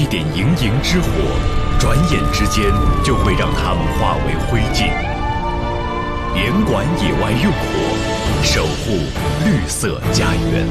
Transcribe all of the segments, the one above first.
点盈盈之火，转眼之间就会让它们化为灰烬。严管野外用火，守护绿色家园。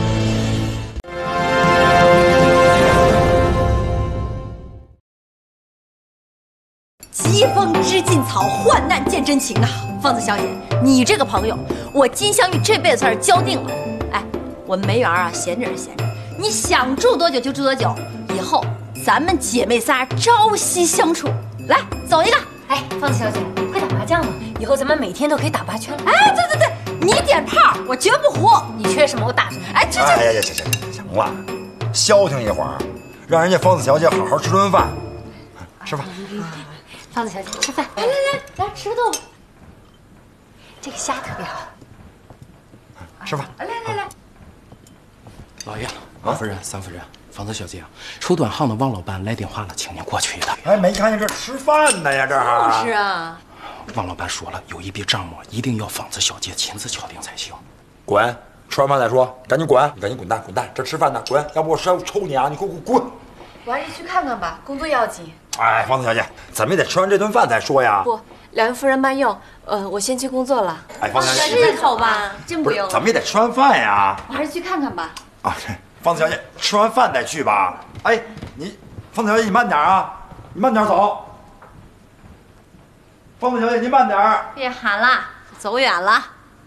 疾风知劲草，患难见真情啊！芳子小姐，你这个朋友，我金镶玉这辈子算是交定了。哎，我们梅园啊，闲着是闲着，你想住多久就住多久。以后咱们姐妹仨朝夕相处，来走一个。 哎，芳子小姐，会打麻将吗？以后咱们每天都可以打八圈了。 哎，对，你点炮，我绝不胡。 你缺什么我打什么。 哎，这。 哎呀，行了，消停一会儿，让人家芳子小姐好好吃顿饭，吃饭。 芳子小姐，吃饭。来，吃个豆腐。这个虾特别好。 吃饭。 来。 老爷，王夫人、三夫人，芳子小姐，抽短号的汪老板来电话了，请您过去一趟。 哎，没看见这吃饭呢呀？这儿是啊。 汪老板说了，有一笔账目一定要芳子小姐亲自敲定才行。 滚！吃完饭再说，赶紧滚！你赶紧滚蛋！这吃饭呢，滚！要不我实在抽你啊！你给我滚！ 我还是去看看吧，工作要紧。 哎，芳子小姐，咱们也得吃完这顿饭再说呀。 不，两位夫人慢用。我先去工作了。 哎，芳子小姐， 这口吧，真不用。 咱们也得吃完饭呀。 我还是去看看吧。 啊，芳子小姐，吃完饭再去吧。哎，芳子小姐，你慢点啊，你慢点走。芳子小姐，您慢点儿。 别喊了，走远了。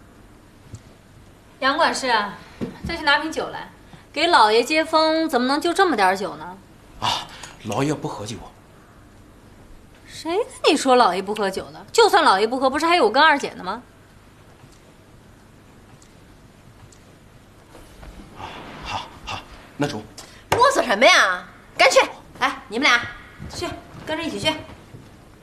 杨管事，再去拿瓶酒来，给老爷接风，怎么能就这么点酒呢？ 啊，老爷不喝酒。 谁跟你说老爷不喝酒的？就算老爷不喝，不是还有我跟二姐呢吗？ 好，那中。 啰嗦什么呀？赶紧去！来，你们俩去，跟着一起去。